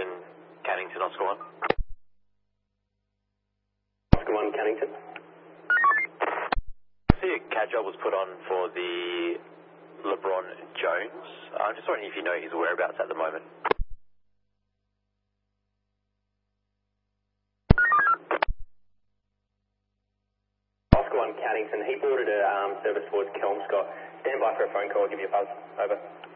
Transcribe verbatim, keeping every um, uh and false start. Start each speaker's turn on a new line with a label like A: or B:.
A: seven, Cannington, Oscar one.
B: Oscar one, Cannington.
A: I see a CAD job was put on for the LeBron Jones. I'm just wondering if you know his whereabouts at the moment.
B: Oscar one, Cannington. He boarded a um, service towards Kelmscott. Stand by for a phone call. I'll give you a buzz. Over.